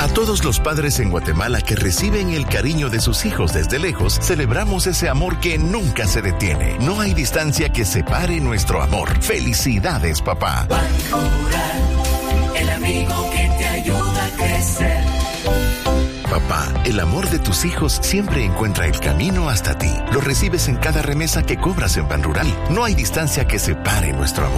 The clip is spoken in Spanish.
todos los padres en Guatemala que reciben el cariño de sus hijos desde lejos, celebramos ese amor que nunca se detiene. No hay distancia que separe nuestro amor. ¡Felicidades, papá! Banco Rural, el amigo que te ayuda a crecer. Papá, el amor de tus hijos siempre encuentra el camino hasta ti. Lo recibes en cada remesa que cobras en Banrural. No hay distancia que separe nuestro amor.